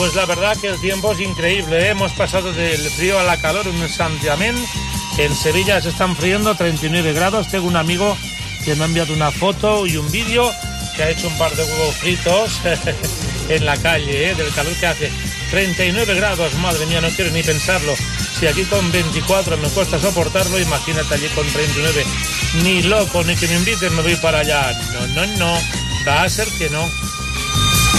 Pues la verdad que el tiempo es increíble, ¿eh? Hemos pasado del frío a la calor en Santiamén. En Sevilla se están friendo 39 grados. Tengo un amigo que me ha enviado una foto y un vídeo que ha hecho un par de huevos fritos en la calle, del calor que hace. 39 grados, madre mía, no quiero ni pensarlo. Si aquí con 24 me cuesta soportarlo, imagínate allí con 39. Ni loco, ni que me inviten me voy para allá. No, va a ser que no.